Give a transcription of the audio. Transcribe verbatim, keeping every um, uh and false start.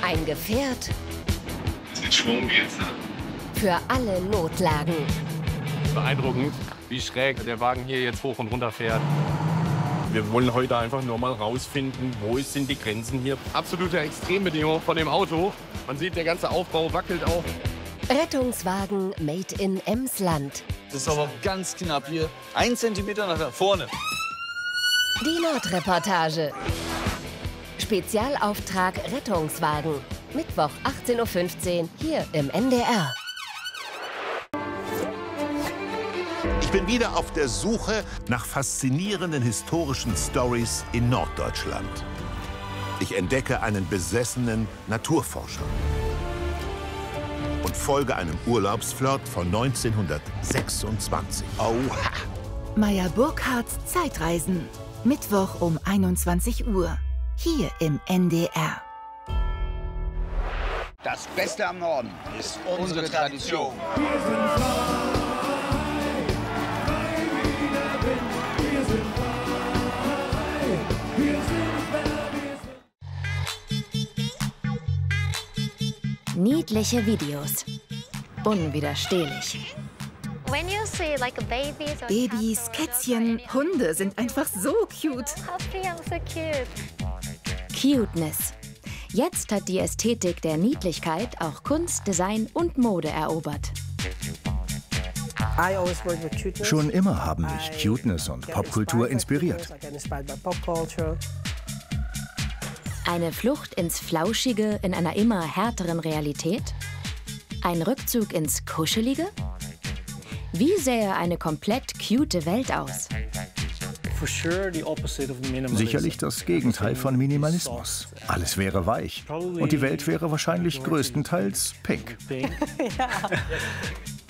Ein Gefährt Mit Schwung geht's, ne? für alle Notlagen. Beeindruckend, wie schräg der Wagen hier jetzt hoch und runter fährt. Wir wollen heute einfach nur mal rausfinden, wo sind die Grenzen hier. Absolute Extrembedingungen von dem Auto. Man sieht, der ganze Aufbau wackelt auch. Rettungswagen made in Emsland. Das ist aber ganz knapp hier. Ein Zentimeter nach vorne. Die Nordreportage. Spezialauftrag Rettungswagen. Mittwoch achtzehn Uhr fünfzehn hier im N D R. Ich bin wieder auf der Suche nach faszinierenden historischen Stories in Norddeutschland. Ich entdecke einen besessenen Naturforscher und folge einem Urlaubsflirt von neunzehnhundertsechsundzwanzig. Oha! Meyer Burkhardts Zeitreisen. Mittwoch um einundzwanzig Uhr. Hier im N D R. Das Beste am Norden ist unsere Tradition. Niedliche Videos. Unwiderstehlich. Babys, Kätzchen, Hunde sind einfach so cute. Cuteness. Jetzt hat die Ästhetik der Niedlichkeit auch Kunst, Design und Mode erobert. Schon immer haben mich Cuteness und Popkultur inspiriert. Eine Flucht ins Flauschige in einer immer härteren Realität? Ein Rückzug ins Kuschelige? Wie sähe eine komplett cute Welt aus? Sicherlich das Gegenteil von Minimalismus. Alles wäre weich. Und die Welt wäre wahrscheinlich größtenteils pink.